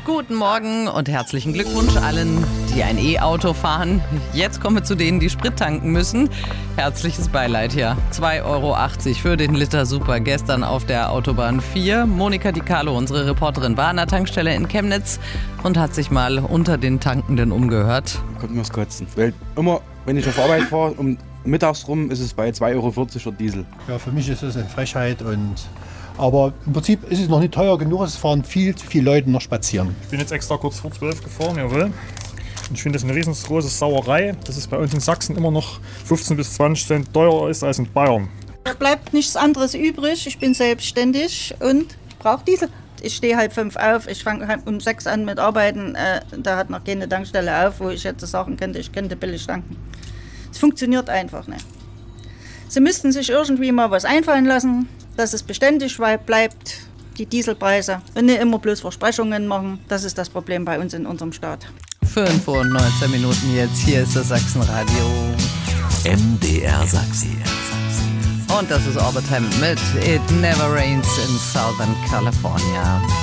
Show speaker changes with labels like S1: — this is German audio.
S1: Guten Morgen und herzlichen Glückwunsch allen, die ein E-Auto fahren. Jetzt kommen wir zu denen, die Sprit tanken müssen. Herzliches Beileid hier. 2,80 € für den Liter Super. Gestern auf der Autobahn 4. Monika Di Carlo, unsere Reporterin, war an der Tankstelle in Chemnitz und hat sich mal unter den Tankenden umgehört.
S2: Kommt mir das Kotzen. Weil immer, wenn ich auf Arbeit fahre, mittags rum ist es bei 2,40 € der Diesel.
S3: Ja, für mich ist es eine Frechheit. Aber im Prinzip ist es noch nicht teuer genug. Es fahren viel zu viele Leute noch spazieren.
S4: Ich bin jetzt extra kurz vor 12 gefahren, jawohl. Und ich finde das eine riesengroße Sauerei, dass es bei uns in Sachsen immer noch 15 bis 20 Cent teurer ist als in Bayern.
S5: Da bleibt nichts anderes übrig. Ich bin selbstständig und ich brauche Diesel. Ich stehe 4:30 auf, ich fange um 6 an mit Arbeiten. Da hat noch keine Tankstelle auf, wo ich jetzt sagen könnte, ich könnte billig tanken. Es funktioniert einfach nicht. Sie müssten sich irgendwie mal was einfallen lassen, dass es beständig bleibt, die Dieselpreise. Und nicht immer bloß Versprechungen machen. Das ist das Problem bei uns in unserem Staat.
S1: 5:19 jetzt. Hier ist das Sachsenradio.
S6: MDR Sachsen.
S1: Und das ist Orbit mit It Never Rains in Southern California.